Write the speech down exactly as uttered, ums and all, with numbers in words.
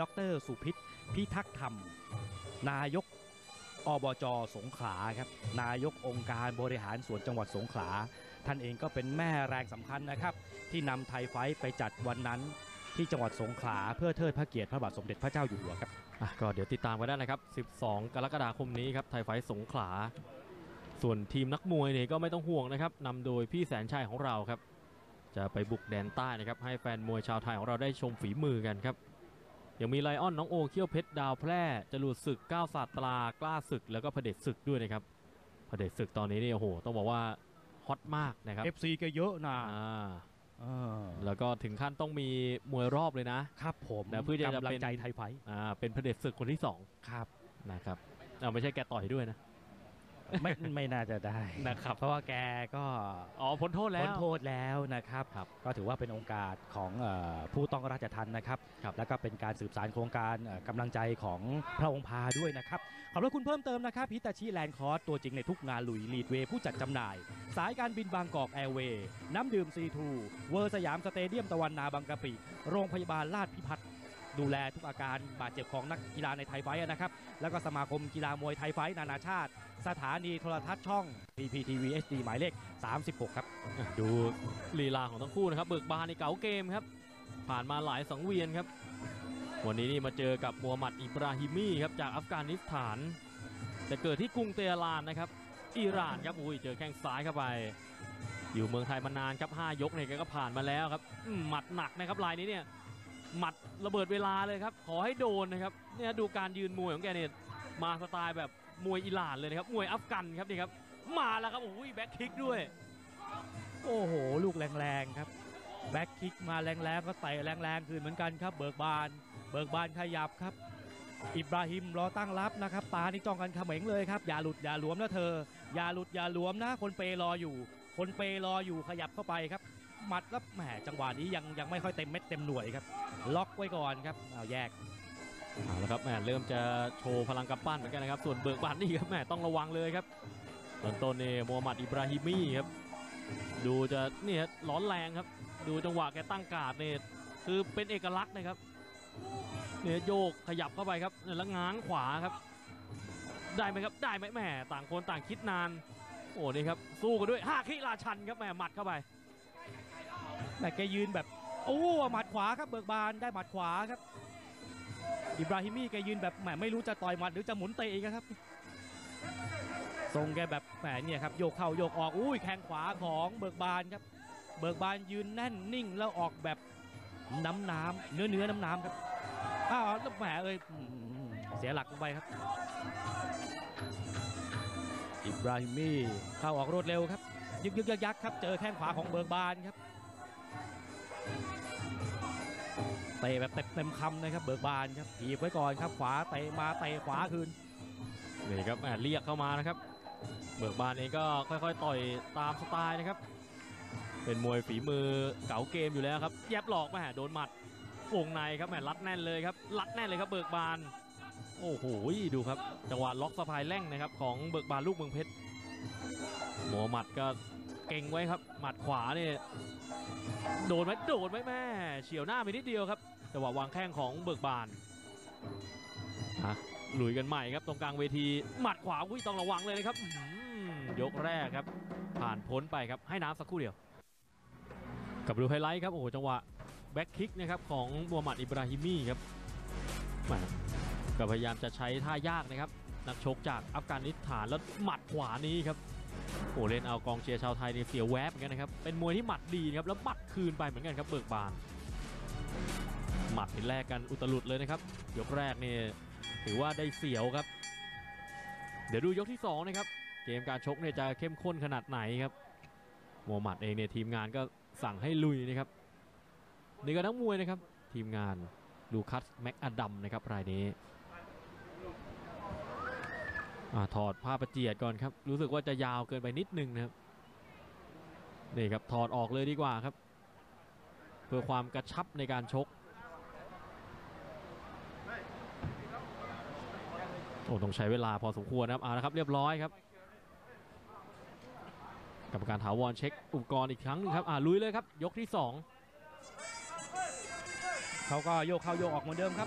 ดร.สุพิษพิทักษ์ธรรมนายกอบจ.สงขลาครับนายกองค์การบริหารส่วนจังหวัดสงขลาท่านเองก็เป็นแม่แรงสำคัญนะครับที่นำไทยไฟท์ไปจัดวันนั้นที่จังหวัดสงขลาเพื่อเทิดพระเกียรติพระบาทสมเด็จพระเจ้าอยู่หัวครับก็เดี๋ยวติดตามกันได้นะครับสิบสองกรกฎาคมนี้ครับไทยไฟท์สงขลาส่วนทีมนักมวยเนี่ยก็ไม่ต้องห่วงนะครับนำโดยพี่แสนชัยของเราครับจะไปบุกแดนใต้นะครับให้แฟนมวยชาวไทยของเราได้ชมฝีมือกันครับยังมีไลออนน้องโอเขี้ยวเพชรดาวแพร่จรวดศึกก้าวศาสตรากล้าศึกแล้วก็เผด็จศึกด้วยนะครับเผด็จศึกตอนนี้เนี่ยโอ้โหต้องบอกว่าฮอตมากนะครับเอฟ ซี ก็เยอะนะแล้วก็ถึงขั้นต้องมีมวยรอบเลยนะครับผมนะเพื่อจะเป็นใจไทยไฟท์อ่าเป็นเผด็จศึกคนที่สองครับนะครับเอาไม่ใช่แกต่อยด้วยนะไม่ไม่น่าจะได้นะครับเพราะว่าแกก็อ๋อพ้นโทษแล้วพ้นโทษแล้วนะครับก็ถือว่าเป็นโอกาสของผู้ต้องราชทัณฑ์นะครับแล้วก็เป็นการสืบสานโครงการกำลังใจของพระองค์พาด้วยนะครับขอบคุณเพิ่มเติมนะครับฮิตาชิแลนด์คอร์สตัวจริงในทุกงานลุยลีดเวย์ผู้จัดจำหน่ายสายการบินบางกอกแอร์เวย์น้ำดื่มซีทูเวอร์สยามสเตเดียมตะวันนาบางกะปิโรงพยาบาลราชพิพัฒน์ดูแลทุกอาการบาดเจ็บของนักกีฬาในไทยไฟท์นะครับแล้วก็สมาคมกีฬามวยไทยไฟท์นานาชาติสถานีโทรทัศน์ช่อง พี พี ที วี เอช ดี หมายเลขสามสิบหกครับดูลีลาของทั้งคู่นะครับเบิกบานในเก๋าเกมครับผ่านมาหลายสังเวียนครับวันนี้นี่มาเจอกับมูฮัมหมัดอิบราฮิมีครับจากอัฟกานิสถานแต่เกิดที่กรุงเตหะรานนะครับอิหร่านครับอุ้ยเจอแข้งซ้ายเข้าไปอยู่เมืองไทยมานานครับห้ายกเนี่ยแกก็ผ่านมาแล้วครับหมัดหนักนะครับลายนี้เนี่ยหมัดระเบิดเวลาเลยครับขอให้โดนนะครับเนี่ยดูการยืนมวยของแกเนี่ยมาสไตล์แบบมวยอิหร่านเลยนะครับมวยอัฟกันครับนี่ครับมาแล้วครับโอ้ยแบ็คคิกด้วยโอ้โหลูกแรงๆครับแบ็คคิกมาแรงๆก็เตะแรงๆคืนเหมือนกันครับเบิกบานเบิกบานขยับครับอิบราฮิมรอตั้งรับนะครับตานี่จ้องกันเขม็งเลยครับอย่าหลุดอย่าหลวมนะเธออย่าหลุดอย่าหลวมนะคนเปรออยู่คนเปรออยู่ขยับเข้าไปครับหมัดแล้วแหมจังหวะนี้ยังยังไม่ค่อยเต็มเม็ดเต็มหน่วยครับล็อกไว้ก่อนครับเอาแยกเอาละครับแหมเริ่มจะโชว์พลังกำปั้นเหมือนกันนะครับส่วนเบิกบานนี่ครับแหมต้องระวังเลยครับต้นต้นนี่มูฮัมหมัดอิบราฮิมีครับดูจะนี่ร้อนแรงครับดูจังหวะแกตั้งการ์ดเนี่ยคือเป็นเอกลักษณ์นะครับเนี่ยโยกขยับเข้าไปครับแล้วง้างขวาครับได้ไหมครับได้ไหมแหมต่างคนต่างคิดนานโอ้นี่ครับสู้กันด้วยฮาคิราชันครับแหมหมัดเข้าไปแต่แกยืนแบบโอ้หมัดขวาครับเบิกบานได้หมัดขวาครับอิบราฮิมีแกยืนแบบแหมไม่รู้จะต่อยหมัดหรือจะหมุนเตะอีกครับทรงแกแบบแหมเนี่ยครับโยกเข้าโยกออกอุ้ยแข้งขวาของเบิกบานครับเบิกบานยืนแน่นนิ่งแล้วออกแบบน้ำน้ำเนื้อเนื้อน้ำน้ำครับอ้าวแล้วแหมเอ้ยเสียหลักลงไปครับอิบราฮิมีเข้าออกรวดเร็วครับยึกยึกยักยักครับเจอแข้งขวาของเบิกบานครับเตะแบบเต็มคำนะครับเบิกบานครับถีบไว้ก่อนครับขวาเตะมาเตะขวาคืนนี่ครับเรียกเข้ามานะครับเบิกบานเองก็ค่อยๆต่อยตามสไตล์นะครับเป็นมวยฝีมือเก๋าเกมอยู่แล้วครับแยบหลอกแม่โดนหมัดวงในครับแม่รัดแน่นเลยครับรัดแน่นเลยครับเบิกบานโอ้โหดูครับจังหวะล็อกสะพายแร่งนะครับของเบิกบานลูกเมืองเพชรมูฮัมหมัดก็เก่งไว้ครับหมัดขวาเนี่ยโดนไหมโดนไหมแม่เฉียวหน้าไปนิดเดียวครับจังหวะวางแข้งของเบิกบานฮะลุยกันใหม่ครับตรงกลางเวทีหมัดขวาวิ่งต้องระวังเลยนะครับยกแรกครับผ่านพ้นไปครับให้น้ำสักครู่เดียวกับดูไฮไลท์ครับโอ้โหจังหวะแบ็คคิกนะครับของมูฮัมหมัดอิบราฮิมีครับก็พยายามจะใช้ท่ายากนะครับนักชกจากอัฟกานิสถานแล้วหมัดขวานี้ครับโอ้เล่นเอากองเชียร์ชาวไทยเนี่ยเสียแวบเหมือนกันนะครับเป็นมวยที่หมัดดีครับแล้วหมัดคืนไปเหมือนกันครับเบิกบานหมัดเป็นแรกกันอุตลุดเลยนะครับยกแรกนี่ถือว่าได้เสียวครับเดี๋ยวดูยกที่สองนะครับเกมการชกเนี่ยจะเข้มข้นขนาดไหนครับมูฮัมหมัดเองเนี่ยทีมงานก็สั่งให้ลุยนะครับนี่ก็นักมวยนะครับทีมงานลูคัสแม็กอดัมนะครับรายนี้ถอดผ้าประเจียดก่อนครับรู้สึกว่าจะยาวเกินไปนิดนึงนะครับนี่ครับถอดออกเลยดีกว่าครับเพื่อความกระชับในการชกโอ้ต้องใช้เวลาพอสมควรนะครับเอาละครับเรียบร้อยครับกรรมการถาวรเช็คอุปกรณ์อีกครั้งนึงครับอ่าลุยเลยครับยกที่สองเขาก็โยกเข้าโยกออกเหมือนเดิมครับ